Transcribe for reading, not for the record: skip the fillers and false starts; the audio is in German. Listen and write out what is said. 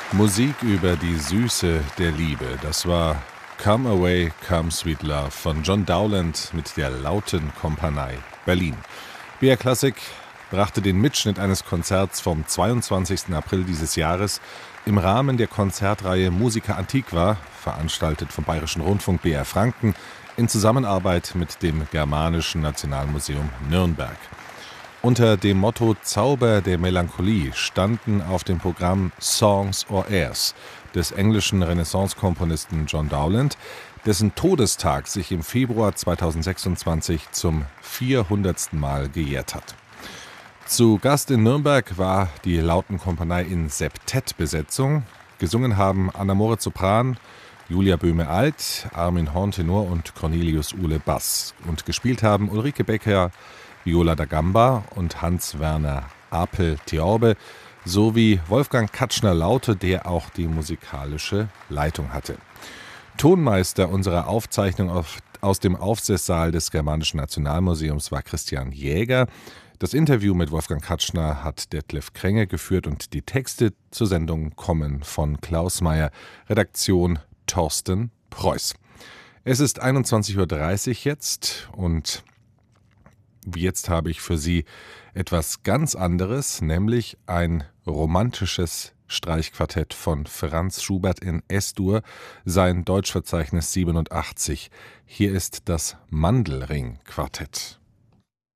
Musik über die Süße der Liebe. Das war Come Away, Come Sweet Love von John Dowland mit der Lauten Kompanie Berlin. BR Classic brachte den Mitschnitt eines Konzerts vom 22. April dieses Jahres im Rahmen der Konzertreihe Musica Antiqua, veranstaltet vom Bayerischen Rundfunk BR Franken in Zusammenarbeit mit dem Germanischen Nationalmuseum Nürnberg. Unter dem Motto Zauber der Melancholie standen auf dem Programm Songs or Airs des englischen Renaissance-Komponisten John Dowland, dessen Todestag sich im Februar 2026 zum 400. Mal gejährt hat. Zu Gast in Nürnberg war die Lautenkompanie in Septettbesetzung. Gesungen haben Anna-Moritz Sopran, Julia Böhme-Alt, Armin Horn Tenor und Cornelius Uhle Bass. Und gespielt haben Ulrike Becker, Viola da Gamba und Hans-Werner Apel Theorbe sowie Wolfgang Katschner Laute, der auch die musikalische Leitung hatte. Tonmeister unserer Aufzeichnung aus dem Aufsesssaal des Germanischen Nationalmuseums war Christian Jäger. Das Interview mit Wolfgang Katschner hat Detlef Krenge geführt und die Texte zur Sendung kommen von Klaus Meyer, Redaktion Thorsten Preuß. Es ist 21:30 Uhr jetzt und jetzt habe ich für Sie etwas ganz anderes, nämlich ein romantisches Streichquartett von Franz Schubert in S-Dur, sein Deutschverzeichnis 87. Hier ist das Mandelring-Quartett.